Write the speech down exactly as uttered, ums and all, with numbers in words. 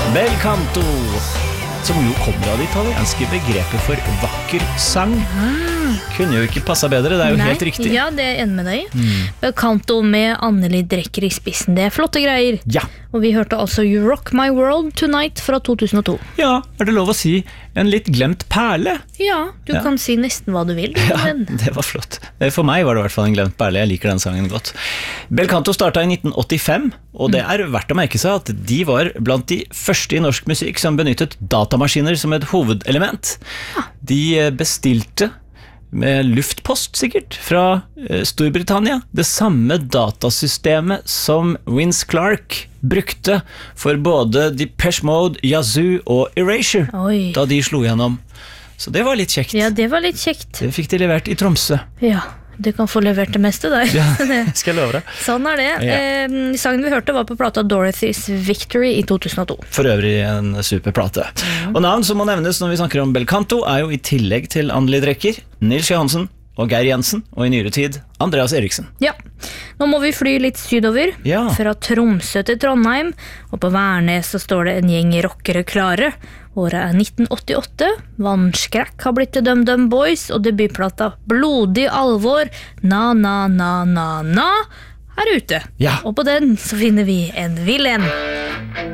Bel canto, som jo kommer av det italienske begrepet for vakker sang. Ah. Kunne jo ikke passet bedre, det er jo Nei, helt riktig. Ja, det er jeg enig med deg. Mm. Bel canto med Anneli Drecker i spissen, det er flotte greier. Ja. Og vi hørte altså You Rock My World Tonight fra to tusen og to. Ja, er det lov å si en litt glemt perle? Ja, du ja. kan si nesten hva du vil. Ja, det var flott. For meg var det i hvert fall en glemt perle, jeg liker den sangen godt. Bel canto startet i nitten åttifem, og det er verdt å merke seg at de var blant de første i norsk musikk som benyttet datamaskiner som et hovedelement. De bestilte med luftpost sikkert fra Storbritannia det samme datasystemet som Vince Clarke brukte for både Depeche Mode, Yazoo og Erasure. Oi. Da de slo gjennom. Så det var litt kjekt. Ja, det var litt kjekt. Det fikk de levert i Tromsø. Ja, du kan få levert det meste der. Ja, skal jeg love deg. Sånn er det. Ja. Eh, sangen vi hørte var på plata Dorothy's Victory i to tusen og to. For øvrig en super plate. Mm. Og navn som må nevnes når vi snakker om Bel canto er jo i tillegg til Anneli Drecker, Nils Johansen og Geir Jensen, og i nyere tid Andreas Eriksen. Ja, nå må vi fly litt sydover, ja. Fra Tromsø til Trondheim, og på Værnes så står det en gjeng rockere klare. Året er nitten åttiåtte, Vannskrekk har blitt til Dum Dum Boys, og debutplata Blodig alvor, na na na na na, er ute. Ja. Og på den så finner vi en vill en.